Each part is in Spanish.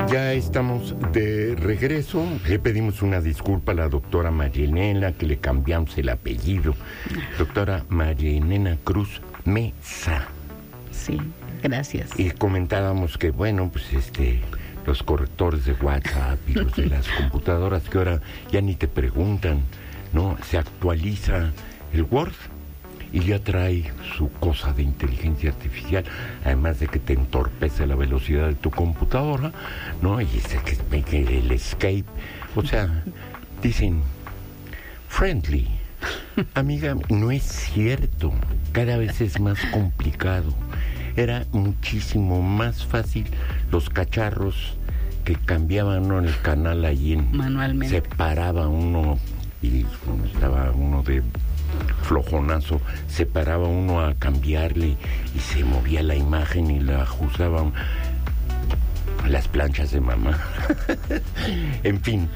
Ya estamos de regreso. Le pedimos una disculpa a la doctora Marianela, que le cambiamos el apellido. Doctora Marianela Cruz Mesa. Sí, gracias. Y comentábamos que, bueno, pues los correctores de WhatsApp y los de las computadoras que ahora ya ni te preguntan, ¿no? Se actualiza el Word y ya trae su cosa de inteligencia artificial, además de que te entorpece la velocidad de tu computadora, ¿no? Y que el escape, o sea, dicen friendly. Amiga, no es cierto, cada vez es más complicado. Era muchísimo más fácil los cacharros que cambiaban uno en el canal allí manualmente. Se paraba uno y estaba uno de flojonazo, se paraba uno a cambiarle y se movía la imagen y la ajustaban las planchas de mamá. En fin,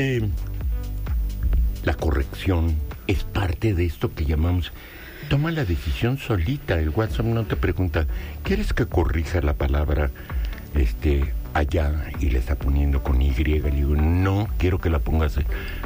la corrección es parte de esto que llamamos toma la decisión solita. El WhatsApp no te pregunta, ¿quieres que corrija la palabra allá? Y le está poniendo con Y. Le digo, no, quiero que la pongas.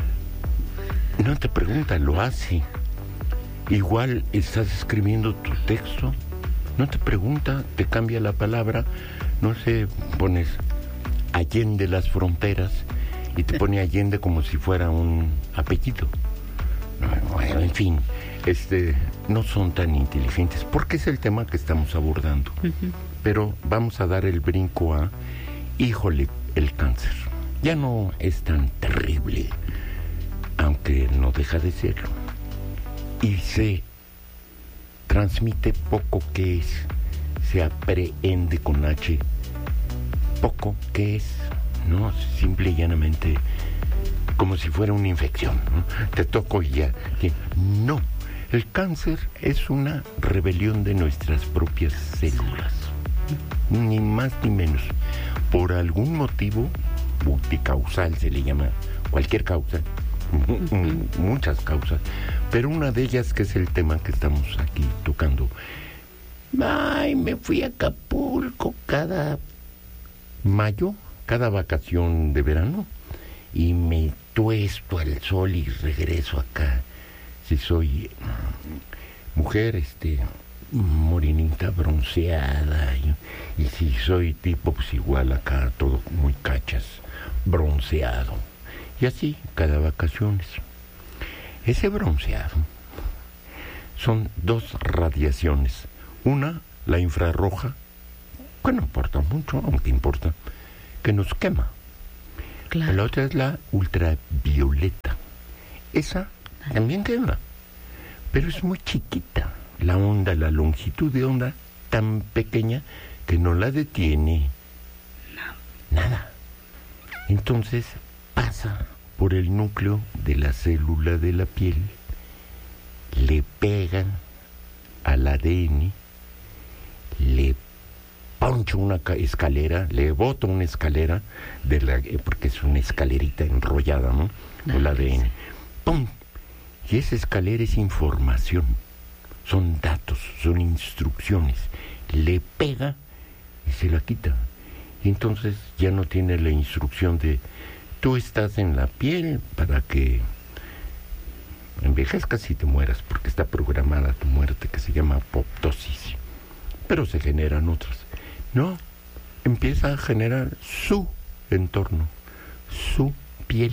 No te pregunta, lo hace. Igual estás escribiendo tu texto, no te pregunta, te cambia la palabra, no sé, pones Allende las fronteras y te pone Allende como si fuera un apellido. Bueno, en fin, no son tan inteligentes, porque es el tema que estamos abordando. Pero vamos a dar el brinco a, híjole, el cáncer. Ya no es tan terrible, aunque no deja de serlo. Y se transmite poco que es, se aprehende con H, poco que es, ¿no? Simple y llanamente, como si fuera una infección, ¿no? Te toco y ya. No, el cáncer es una rebelión de nuestras propias células, ni más ni menos. Por algún motivo multicausal se le llama, cualquier causa, muchas causas, pero una de ellas, que es el tema que estamos aquí tocando. Ay, me fui a Acapulco cada mayo, cada vacación de verano, y me tuesto al sol y regreso acá. Si soy mujer, morenita, bronceada, y si soy tipo, pues igual acá, todo muy cachas, bronceado. Y así, cada vacaciones. Ese bronceado son dos radiaciones. Una, la infrarroja, que no importa mucho, aunque importa, que nos quema. Claro. La otra es la ultravioleta. Esa también quema, pero es muy chiquita. La onda, la longitud de onda tan pequeña que no la detiene nada. Entonces pasa por el núcleo de la célula de la piel, le pega al ADN, le poncha una escalera, le bota una escalera, porque es una escalerita enrollada, ¿no? El ADN. ¡Pum! Y esa escalera es información, son datos, son instrucciones. Le pega y se la quita. Y entonces ya no tiene la instrucción de tú estás en la piel para que envejezcas y te mueras, porque está programada tu muerte, que se llama apoptosis. Pero se generan otras. No, empieza a generar su entorno, su piel.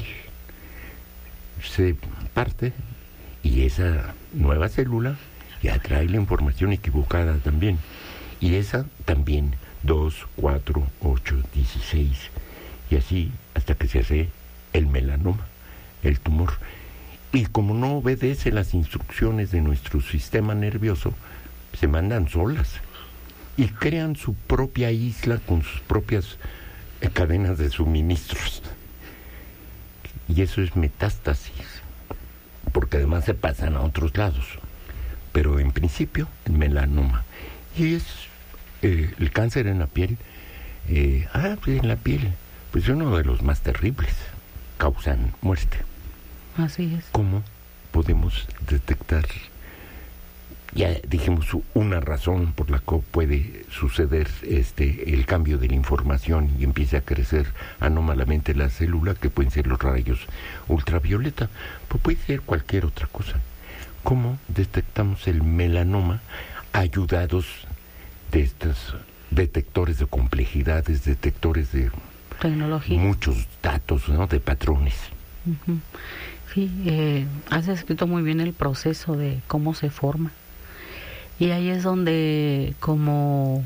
Se parte y esa nueva célula ya trae la información equivocada también. Y esa también, 2, 4, 8, 16... y así hasta que se hace el melanoma, el tumor. Y como no obedece las instrucciones de nuestro sistema nervioso, se mandan solas y crean su propia isla con sus propias cadenas de suministros. Y eso es metástasis, porque además se pasan a otros lados. Pero en principio, el melanoma. Y es el cáncer en la piel. Pues en la piel, pues uno de los más terribles, causan muerte. Así es. ¿Cómo podemos detectar ya dijimos una razón por la que puede suceder el cambio de la información y empiece a crecer anómalamente la célula, que pueden ser los rayos ultravioleta, pues puede ser cualquier otra cosa. ¿Cómo detectamos el melanoma ayudados de estos detectores de complejidades, detectores de tecnología, muchos datos, ¿no?, de patrones? Uh-huh. Sí, has descrito muy bien el proceso de cómo se forma. Y ahí es donde, como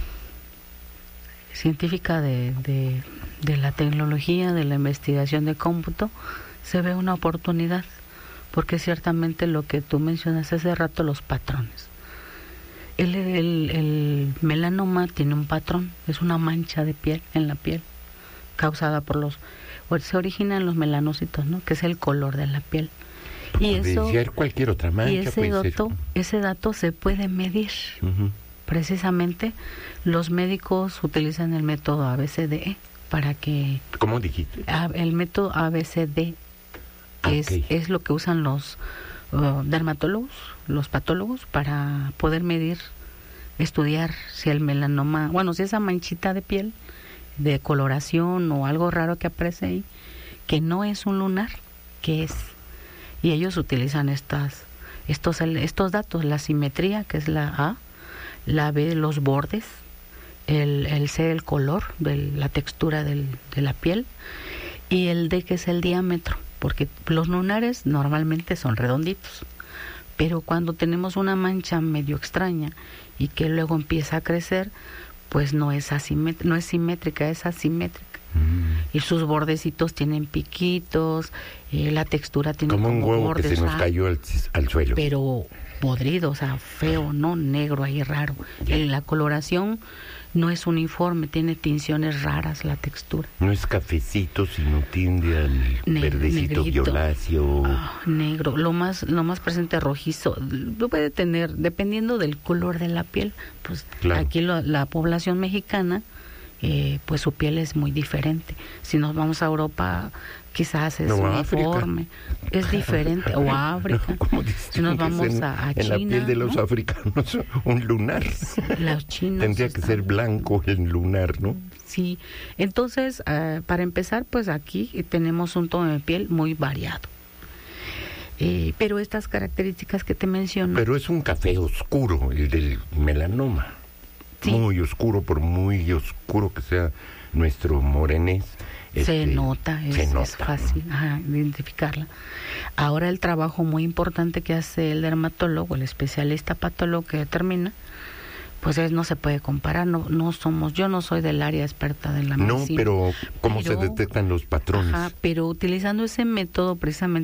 científica de la tecnología, de la investigación de cómputo, se ve una oportunidad, porque ciertamente lo que tú mencionas hace rato, los patrones. El melanoma tiene un patrón, es una mancha de piel en la piel, causada por se originan los melanocitos, ¿no?, que es el color de la piel. Y eso, ser cualquier otra mancha, y ese dato se puede medir. Uh-huh. Precisamente los médicos utilizan el método ABCDE para que... ¿Cómo dijiste? El método ABCD es lo que usan los dermatólogos, los patólogos, para poder medir, estudiar si el melanoma, si esa manchita de piel de coloración o algo raro que aparece ahí, que no es un lunar, que es. Y ellos utilizan estos datos, la simetría, que es la A, la B, los bordes, el C, el color, la textura de la piel, y el D, que es el diámetro, porque los lunares normalmente son redonditos, pero cuando tenemos una mancha medio extraña y que luego empieza a crecer, pues no es simétrica, es asimétrica. Y sus bordecitos tienen piquitos, la textura tiene como un huevo bordes, que se nos cayó al suelo. Pero podrido, o sea, feo, no negro ahí raro. La coloración no es uniforme, tiene tinciones raras la textura. No es cafecito, sino tiende al verdecito violáceo. Negro, lo más presente rojizo. Lo puede tener, dependiendo del color de la piel. Pues claro. Aquí la población mexicana, pues su piel es muy diferente. Si nos vamos a Europa, quizás es uniforme, es diferente, o a África. Si nos vamos a China, en la piel de los africanos, un lunar. Los chinos tendría que ser blanco el lunar, ¿no? Sí, entonces, para empezar, pues aquí tenemos un tono de piel muy variado. Pero estas características que te menciono... Pero es un café oscuro, el del melanoma. Sí. Muy oscuro, por muy oscuro que sea nuestro morenés. Se nota, es fácil identificarla. Ahora el trabajo muy importante que hace el dermatólogo, el especialista patólogo que determina, pues no se puede comparar, yo no soy del área experta de la medicina. No, pero ¿cómo se detectan los patrones? Pero utilizando ese método precisamente